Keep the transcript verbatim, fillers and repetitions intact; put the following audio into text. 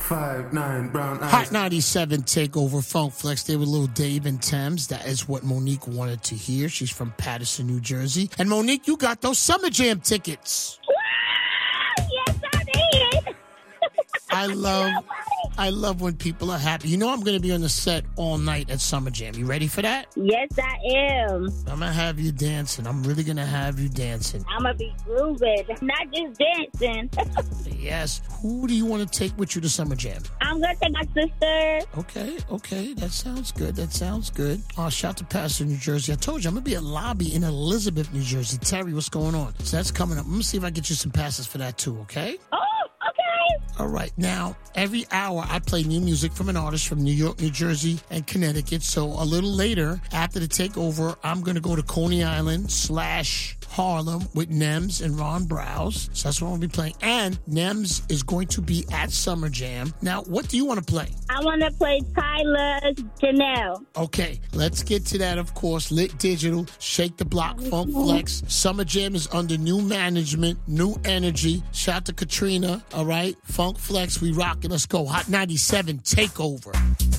five nine brown eyes. Hot ninety-seven Takeover Funk Flex. They were little Dave and Thames. That is what Monique wanted to hear. She's from Paterson, New Jersey. And Monique, you got those Summer Jam tickets. Yes, I did. I love I love when people are happy. You know I'm going to be on the set all night at Summer Jam. You ready for that? Yes, I am. I'm going to have you dancing. I'm really going to have you dancing. I'm going to be grooving, not just dancing. Yes. Who do you want to take with you to Summer Jam? I'm going to take my sister. Okay, okay. That sounds good. That sounds good. Oh, shout to Pastor, New Jersey. I told you, I'm going to be at Lobby in Elizabeth, New Jersey. Terry, what's going on? So that's coming up. I'm going to see if I can get you some passes for that too, okay? Oh, okay. All right. Now, every hour I play new music from an artist from New York, New Jersey, and Connecticut. So a little later, after the takeover, I'm going to go to Coney Island slash Harlem with Nems and Ron Browse. So that's what I'm going to be playing. And Nems is going to be at Summer Jam. Now, what do you want to play? I want to play Tyler's Janelle. Okay, let's get to that, of course. Lit Digital, Shake the Block, Funk Flex. Summer Jam is under new management, new energy. Shout out to Katrina, all right? Funk Flex, we rock it. Let's go. Hot ninety-seven Takeover.